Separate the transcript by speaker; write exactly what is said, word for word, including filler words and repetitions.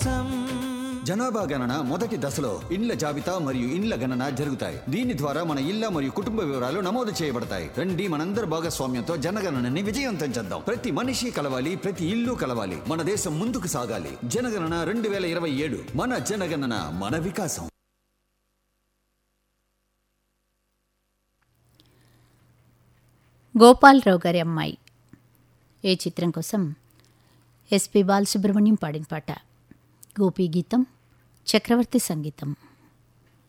Speaker 1: జనాభా గణన మొదటి దశలో ఇండ్ల జాబితా మరియు ఇండ్ల గణన జరుగుతాయి. దీని ద్వారా మన ఇళ్ల మరియు కుటుంబ వివరాలు నమోదు చేయబడతాయి. రండి, మనందరి భాగస్వామ్యంతో జనగణనని విజయవంతం చేద్దాం. ప్రతి మనిషి కలవాలి, ప్రతి ఇల్లు కలవాలి. మన దేశం ముందుకు సాగాలి. జనగణన రెండు వేల ఇరవై ఏడు మన జనగణన, మన వికాసం.
Speaker 2: గోపాలరావు గారి అమ్మాయి ఏ చిత్రం కోసం ఎస్పి బాలసుబ్రహ్మణ్యం పాడిన పాట. గోపీ గీతం, చక్రవర్తి సంగీతం.